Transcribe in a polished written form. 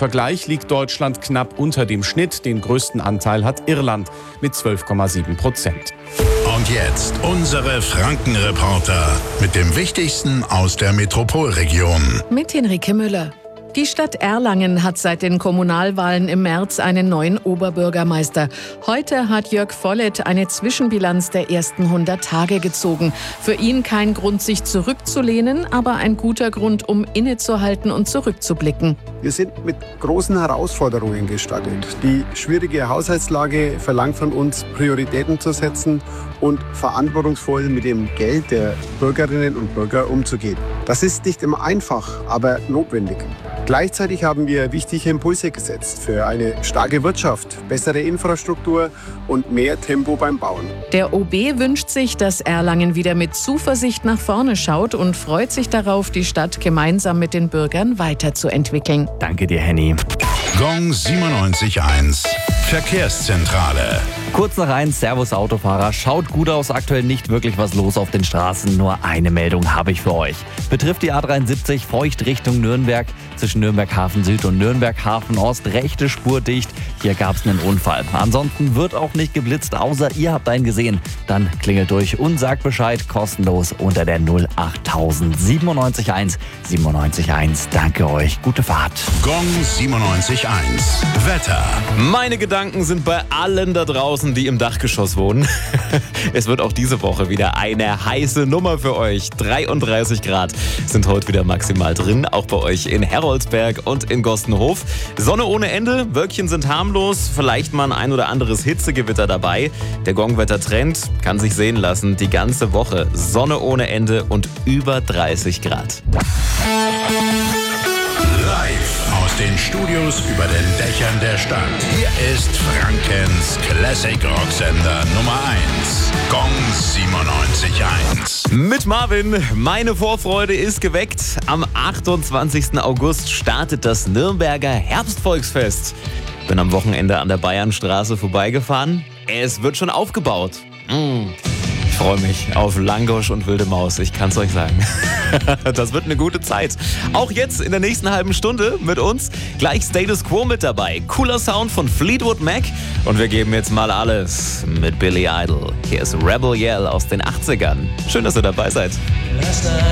Vergleich liegt Deutschland knapp unter dem Schnitt. Den größten Anteil hat Irland mit 12,7%. Und jetzt unsere Franken-Reporter mit dem Wichtigsten aus der Metropolregion. Mit Henrike Müller. Die Stadt Erlangen hat seit den Kommunalwahlen im März einen neuen Oberbürgermeister. Heute hat Jörg Volleth eine Zwischenbilanz der ersten 100 Tage gezogen. Für ihn kein Grund, sich zurückzulehnen, aber ein guter Grund, um innezuhalten und zurückzublicken. Wir sind mit großen Herausforderungen gestartet. Die schwierige Haushaltslage verlangt von uns, Prioritäten zu setzen und verantwortungsvoll mit dem Geld der Bürgerinnen und Bürger umzugehen. Das ist nicht immer einfach, aber notwendig. Gleichzeitig haben wir wichtige Impulse gesetzt für eine starke Wirtschaft, bessere Infrastruktur und mehr Tempo beim Bauen. Der OB wünscht sich, dass Erlangen wieder mit Zuversicht nach vorne schaut und freut sich darauf, die Stadt gemeinsam mit den Bürgern weiterzuentwickeln. Danke dir, Henny. Gong 97.1 Verkehrszentrale. Kurz nach 1, Servus Autofahrer. Schaut gut aus, aktuell nicht wirklich was los auf den Straßen. Nur eine Meldung habe ich für euch. Betrifft die A73 feucht Richtung Nürnberg. Zwischen Nürnberg Hafen Süd und Nürnberg Hafen Ost rechte Spur dicht. Hier gab es einen Unfall. Ansonsten wird auch nicht geblitzt, außer ihr habt einen gesehen. Dann klingelt durch und sagt Bescheid, kostenlos unter der 08000 97.1 97.1. Danke euch, gute Fahrt. Gong 97.1 Wetter. Meine Gedanken sind bei allen da draußen, die im Dachgeschoss wohnen. Es wird auch diese Woche wieder eine heiße Nummer für euch. 33 Grad sind heute wieder maximal drin, auch bei euch in Heroldsberg und in Gostenhof. Sonne ohne Ende, Wölkchen sind harmlos, vielleicht mal ein oder anderes Hitzegewitter dabei. Der Gongwetter-Trend kann sich sehen lassen, die ganze Woche. Sonne ohne Ende und über 30 Grad. Live aus den Studios über den Dächern der Stadt. Hier ist Frankens Classic Rocksender Nummer 1. Gong 97.1. Mit Marvin, meine Vorfreude ist geweckt. Am 28. August startet das Nürnberger Herbstvolksfest. Bin am Wochenende an der Bayernstraße vorbeigefahren. Es wird schon aufgebaut. Ich freue mich auf Langosch und wilde Maus, ich kann es euch sagen. Das wird eine gute Zeit. Auch jetzt in der nächsten halben Stunde mit uns gleich Status Quo mit dabei. Cooler Sound von Fleetwood Mac. Und wir geben jetzt mal alles mit Billy Idol. Hier ist Rebel Yell aus den 80ern. Schön, dass ihr dabei seid.